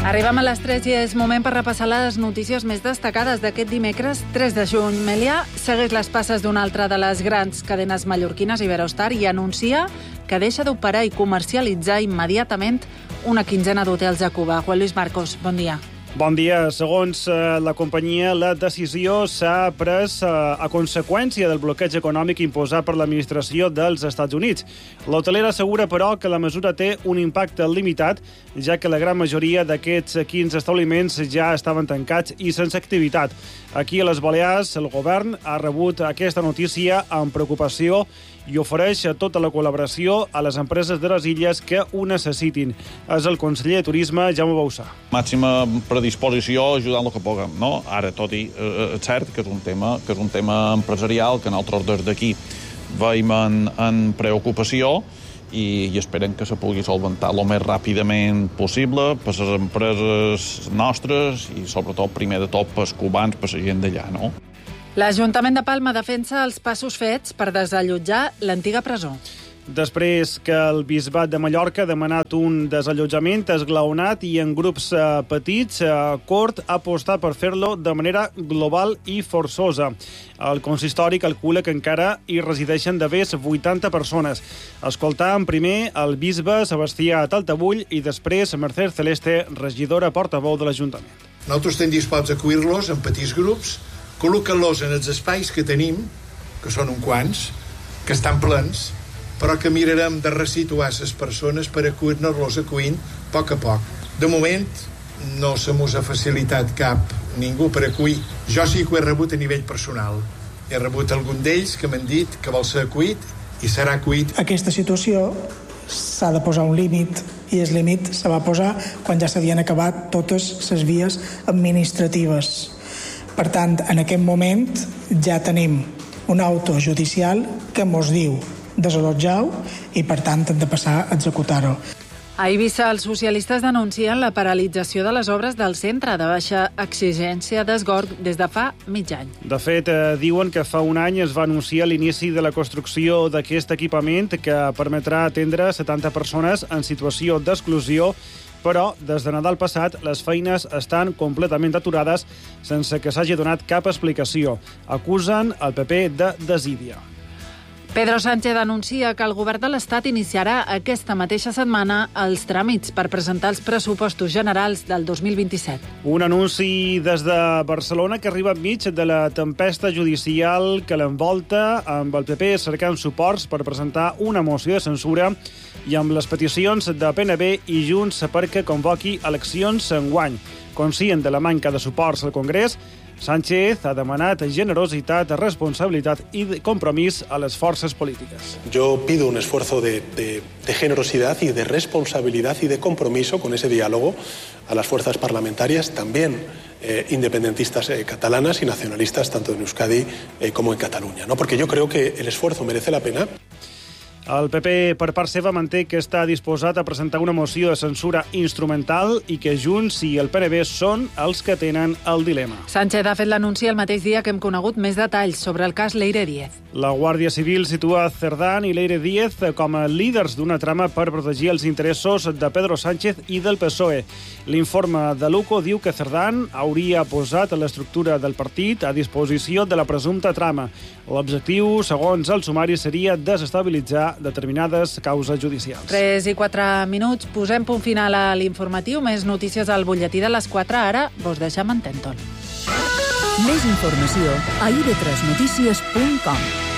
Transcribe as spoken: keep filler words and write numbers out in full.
Arribem a les tres i és moment per repassar les notícies més destacades d'aquest dimecres tres de juny. Melià segueix les passes d'una altra de les grans cadenes mallorquines, Iberostar, i anuncia que deixa d'operar i comercialitzar immediatament una quinzena d'hotels a Cuba. Juan Luis Marcos, bon dia. Bon dia. Segons eh, la companyia, la decisió s'ha pres eh, a conseqüència del bloqueig econòmic imposat per l'administració dels Estats Units. L'hotelera assegura, però, que la mesura té un impacte limitat, ja que la gran majoria d'aquests quinze establiments ja estaven tancats i sense activitat. Aquí a les Balears, el govern ha rebut aquesta notícia amb preocupació i ofereix tota la col·laboració a les empreses de les illes que ho necessitin. És el conseller de Turisme, Jaume Bausà. Màxima predisposició ajudant el que puguem, no? Ara, tot i eh, és cert que és un tema que és un tema empresarial que nosaltres des d'aquí veiem en, en preocupació i, i esperem que se pugui solventar el més ràpidament possible per les empreses nostres i, sobretot, primer de tot, pels cubans, per la gent d'allà, no? L'Ajuntament de Palma defensa els passos fets per desallotjar l'antiga presó. Després que el Bisbat de Mallorca ha demanat un desallotjament esglaonat i en grups eh, petits, eh, Cort ha apostat per fer-lo de manera global i forçosa. El consistori calcula que encara hi resideixen de més vuitanta persones. Escoltàvem primer el bisbe Sebastià Taltabull i després Mercè Celeste, regidora portaveu de l'Ajuntament. Nosaltres estem disposats a acollir-los en petits grups, col·locar-los en els espais que tenim, que són uns quants, que estan plens, però que mirarem de resituar les persones per acollir-nos-los acollint a poc a poc. De moment, no se mos ha facilitat cap ningú per acollir. Jo sí que ho he rebut a nivell personal. He rebut algun d'ells que m'han dit que vol ser acollit i serà acollit. Aquesta situació s'ha de posar un límit i el límit se va posar quan ja s'havien acabat totes les vies administratives. Per tant, en aquest moment ja tenim un auto judicial que mos diu desallotjar-ho i, per tant, hem de passar a executar-ho. A Eivissa, els socialistes denuncien la paralització de les obres del centre de baixa exigència d'Esgorg des de fa mig any. De fet, eh, diuen que fa un any es va anunciar l'inici de la construcció d'aquest equipament que permetrà atendre setanta persones en situació d'exclusió, però des de Nadal passat les feines estan completament aturades sense que s'hagi donat cap explicació. Acusen el P P de desídia. Pedro Sánchez anuncia que el govern de l'Estat iniciarà aquesta mateixa setmana els tràmits per presentar els pressupostos generals del dos mil vint-i-set. Un anunci des de Barcelona que arriba enmig de la tempesta judicial que l'envolta, amb el P P cercant suports per presentar una moció de censura i amb les peticions de P N B i Junts perquè convoqui eleccions enguany. Conscient de la manca de suports al Congrés, Sánchez ha demanat generositat, responsabilitat y compromís a las fuerzas políticas. Yo pido un esfuerzo de, de, de generosidad y de responsabilidad y de compromiso con ese diálogo a las fuerzas parlamentarias, también eh, independentistas eh, catalanas y nacionalistas, tanto en Euskadi eh, como en Cataluña, ¿no? Porque yo creo que el esfuerzo merece la pena. El P P, per part seva, manté que està disposat a presentar una moció de censura instrumental i que Junts i el P N B són els que tenen el dilema. Sánchez ha fet l'anunci el mateix dia que hem conegut més detalls sobre el cas Leire Díez. La Guàrdia Civil situa Cerdán i Leire Díez com a líders d'una trama per protegir els interessos de Pedro Sánchez i del P S O E. L'informe de l'U C O diu que Cerdán hauria posat l'estructura del partit a disposició de la presumpta trama. L'objectiu, segons el sumari, seria desestabilitzar determinades causes judicials. tres i quatre minuts, posem punt final a l'informatiu. Més notícies al butlletí de les quatre. Ara vos deixem en Tenton. Més informació a i ve tres notícies punt com.